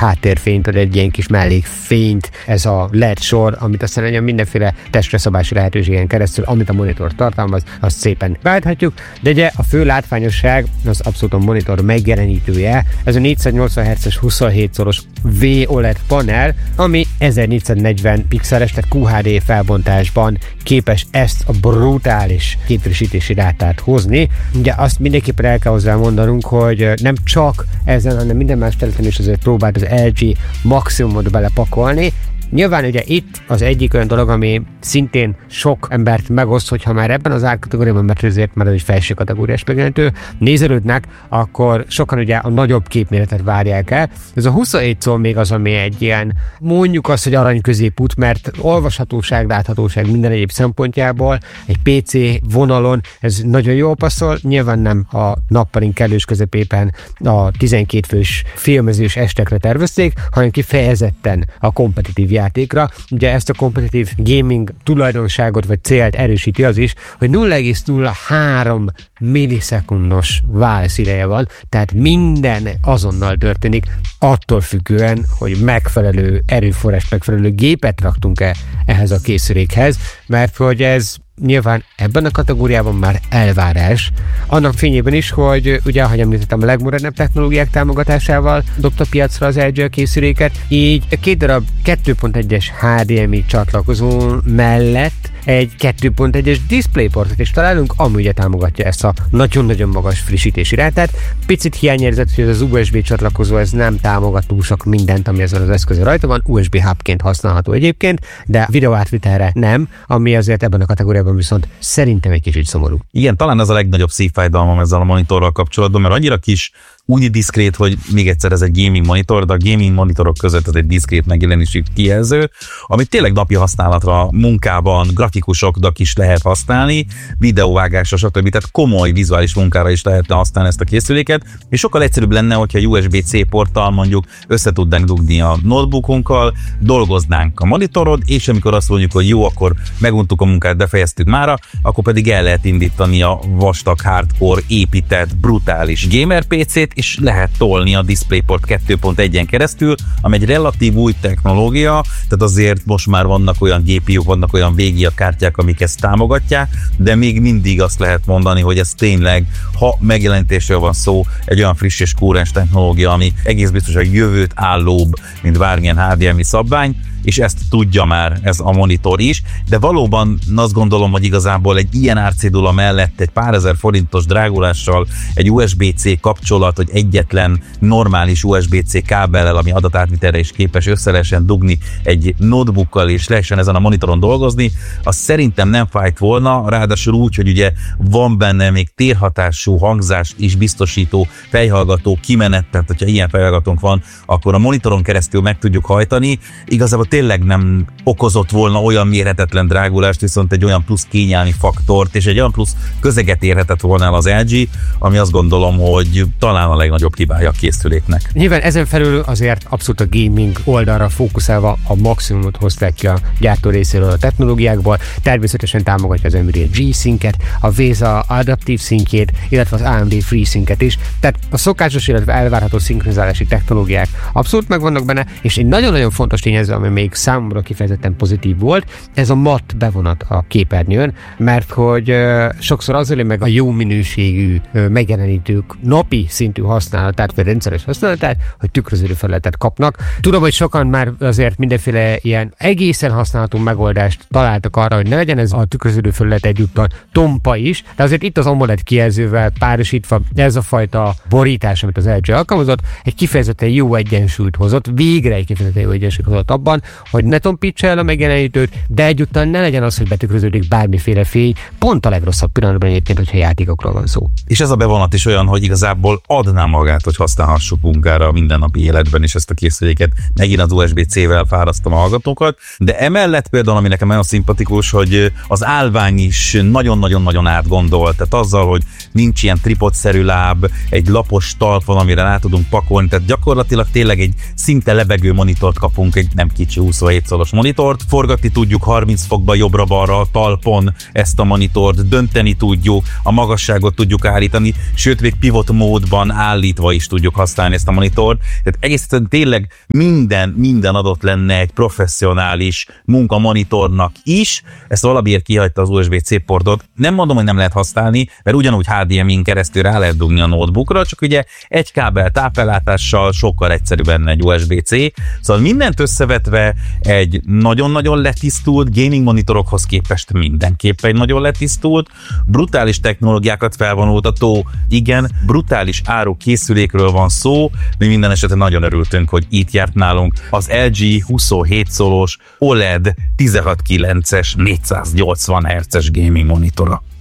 háttérfényt, vagy egy ilyen kis mellékfényt, ez a LED sor, amit aztán egy mindenféle testre szabási lehetőségen keresztül, amit a monitor tartalmaz, azt szépen beállíthatjuk, de ugye a fő látványosság az abszolút a monitor megjelenítője, ez a 480 Hz-es 27-szoros V-OLED panel, ami 1440 pixeles, tehát QHD felbontásban képes ezt a brutális képfrissítési rátát hozni. Ugye azt mindenképpen el kell hozzá mondanunk, hogy nem csak ezen, hanem minden más területen is azért próbált az LG maximumot belepakolni. Nyilván ugye itt az egyik olyan dolog, ami szintén sok embert megoszt, hogyha már ebben az árkategóriában, mert ezért már ez egy felső kategóriás megjelenítő, nézelődnek, akkor sokan ugye a nagyobb képméretet várják el. Ez a 27 szó még az, ami egy ilyen, mondjuk azt, hogy arany középút, mert olvashatóság, láthatóság minden egyéb szempontjából egy PC vonalon ez nagyon jól passzol, nyilván nem a nappalink kellős közepében a 12 fős filmezős estekre tervezték, hanem kifejezetten a kompetitív játékra. Ugye ezt a kompetitív gaming tulajdonságot vagy célt erősíti az is, hogy 0,03 millisekundos válaszideje van, tehát minden azonnal történik, attól függően, hogy megfelelő erőforrás, megfelelő gépet raktunk-e ehhez a készülékhez, mert hogy ez nyilván ebben a kategóriában már elvárás. Annak fényében is, hogy ugye, ahogy említettem, a legmodernebb technológiák támogatásával dobta piacra az LG készüléket, így 2 darab 2.1-es HDMI csatlakozó mellett egy 2.1-es DisplayPortot is találunk, ami ugye támogatja ezt a nagyon-nagyon magas frissítési rátát. Picit hiányérzett, hogy ez az USB csatlakozó ez nem támogat túl sok mindent, ami ezen az eszközön rajta van, USB hubként használható egyébként, de videóátvitelre nem, ami azért ebben a kategóriában viszont szerintem egy kicsit szomorú. Igen, talán ez a legnagyobb szívfájdalmam ezzel a monitorral kapcsolatban, mert annyira kis, úgy diszkrét, hogy még egyszer ez egy gaming monitor, de a gaming monitorok között ez egy diszkrét megjelenésű kijelző, amit tényleg napi használatra, munkában, grafikusoknak is lehet használni, videóvágásra, stb. Tehát komoly vizuális munkára is lehetne használni ezt a készüléket, és sokkal egyszerűbb lenne, hogyha USB-C porttal mondjuk össze tudnánk dugni a notebookunkkal, dolgoznánk a monitorod, és amikor azt mondjuk, hogy jó, akkor meguntuk a munkát, befejeztük mára, akkor pedig el lehet indítani a vastag, hardcore, épített, brutális gamer PC-t, és lehet tolni a DisplayPort 2.1-en keresztül, ami egy relatív új technológia, tehát azért most már vannak olyan GPU-k, vannak olyan VGA kártyák, amik ezt támogatják, de még mindig azt lehet mondani, hogy ez tényleg, ha megjelenítésről van szó, egy olyan friss és kúrens technológia, ami egész biztos a jövőt állóbb, mint bármilyen HDMI szabvány, és ezt tudja már ez a monitor is, de valóban azt gondolom, hogy igazából egy ilyen árcédula mellett egy pár ezer forintos drágulással egy USB-C kapcsolat, hogy egyetlen normális USB-C kábellel, ami adatátvitelre is képes, össze lehessen dugni egy notebookkal és lehessen ezen a monitoron dolgozni, az szerintem nem fájt volna, ráadásul úgy, hogy ugye van benne még térhatású hangzást is biztosító fejhallgató kimenet, tehát hogyha ilyen fejhallgatónk van, akkor a monitoron keresztül meg tudjuk hajtani. Igazából tényleg nem okozott volna olyan mérhetetlen drágulást, viszont egy olyan plusz kényelmi faktort és egy olyan plusz közeget érhetett volna el az LG, ami azt gondolom, hogy talán a legnagyobb hibája a készüléknek. Nyilván ezen felül azért abszolút a gaming oldalra fókuszálva a maximumot hozták ki a gyártó részéről a technológiákból, természetesen támogatja az Nvidia G-Sync-et, a VESA adaptív szinkjét, illetve az AMD FreeSync-et is, tehát a szokásos, illetve elvárható szinkronizálási technológiák abszolút megvannak benne, és egy nagyon-nagyon fontos tényező, ami még számomra kifejezetten pozitív volt, ez a matt bevonat a képernyőn, mert hogy sokszor az öli meg a jó minőségű megjelenítők napi szintű használatát, vagy rendszeres használatát, hogy tükröződő felületet kapnak. Tudom, hogy sokan már azért mindenféle ilyen egészen használható megoldást találtak arra, hogy ne legyen ez a tükröződő felület egyúttal tompa is, de azért itt az AMOLED kijelzővel párosítva ez a fajta borítás, amit az LG alkalmazott, egy kifejezetten jó egyensúlyt hozott, végre egy kifejezetten jó egyensúlyt hozott abban, hogy ne tompítsa el a megjelenítőt, de egyúttal ne legyen az, hogy betükröződik bármiféle fény, pont a legrosszabb pillanatban egyébként, hogyha játékokról van szó. És ez a bevonat is olyan, hogy igazából adná magát, hogy használhassuk munkára a mindennapi életben is ezt a készüléket. Megint az USB-C-vel fárasztom a hallgatókat, de emellett például, ami nekem nagyon szimpatikus, hogy az állvány is nagyon-nagyon-nagyon átgondolt, tehát azzal, hogy nincs ilyen tripodszerű láb, egy lapos talp van, amire rá tudunk pakolni, tehát gyakorlatilag tényleg egy szinte lebegő monitort kapunk, egy nem kicsi kicsi 27 szolos monitort, forgatni tudjuk 30 fokba jobbra-balra a talpon ezt a monitort, dönteni tudjuk, a magasságot tudjuk állítani, sőt még pivot módban állítva is tudjuk használni ezt a monitort. Tehát egészen tényleg minden adott lenne egy professzionális munkamonitornak is. Ezt valamiért kihagyta az USB-C portot. Nem mondom, hogy nem lehet használni, mert ugyanúgy HDMI-n keresztül rá lehet dugni a notebookra, csak ugye egy kábel tápellátással sokkal egyszerűbb benne egy USB-C. Szóval mindent összevetve egy nagyon-nagyon letisztult, gaming monitorokhoz képest mindenképpen egy nagyon letisztult, brutális technológiákat felvonultató, igen, brutális áru készülékről van szó, mi minden esetben nagyon örültünk, hogy itt járt nálunk az LG 27 szolos OLED 16:9-es 480 Hz-es gaming monitora.